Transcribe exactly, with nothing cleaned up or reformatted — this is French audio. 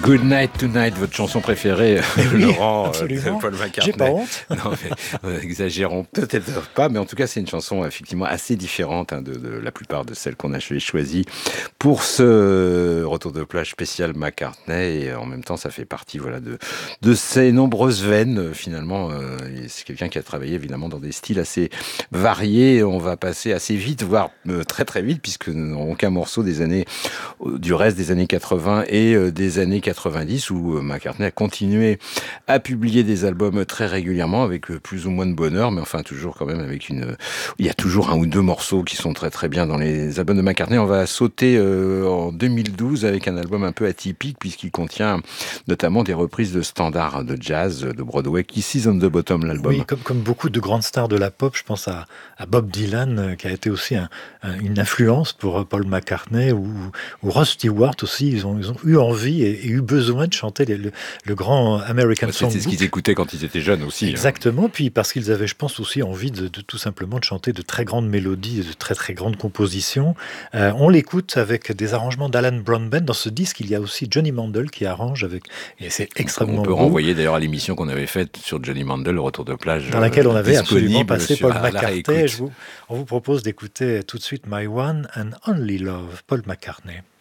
Good Night Tonight, votre chanson préférée, oui, Laurent, absolument. de Paul McCartney. J'ai pas honte. Non, mais, euh, exagérons peut-être pas, mais en tout cas, c'est une chanson effectivement assez différente hein, de, de la plupart de celles qu'on a choisies pour ce retour de plage spécial McCartney. Et en même temps, ça fait partie voilà, de, de ces nombreuses veines, finalement. Euh, et c'est quelqu'un qui a travaillé évidemment dans des styles assez variés. On va passer assez vite, voire euh, très très vite, puisque nous n'avons qu'un morceau des années, du reste des années quatre-vingts et euh, des années quatre-vingt-dix, où McCartney a continué à publier des albums très régulièrement avec plus ou moins de bonheur, mais enfin toujours quand même avec une... Il y a toujours un ou deux morceaux qui sont très très bien dans les albums de McCartney. On va sauter euh, en deux mille douze avec un album un peu atypique puisqu'il contient notamment des reprises de standards de jazz de Broadway. Kiss is on the Bottom, l'album. Oui, comme, comme beaucoup de grandes stars de la pop, je pense à, à Bob Dylan, qui a été aussi un, un, une influence pour Paul McCartney, ou, ou Rod Stewart aussi. Ils ont, ils ont eu envie et, et eu besoin de chanter les, le, le grand American Songbook. C'est ce qu'ils écoutaient quand ils étaient jeunes aussi. Exactement, hein. Puis parce qu'ils avaient, je pense, aussi envie de, de tout simplement de chanter de très grandes mélodies, de très très grandes compositions. Euh, on l'écoute avec des arrangements d'Alan Brownband. Dans ce disque, il y a aussi Johnny Mandel qui arrange avec, et c'est extrêmement On peut beau. renvoyer d'ailleurs à l'émission qu'on avait faite sur Johnny Mandel, le retour de plage, dans laquelle on avait absolument passé sur, Paul McCartney. Je vous, on vous propose d'écouter tout de suite My One and Only Love, Paul McCartney.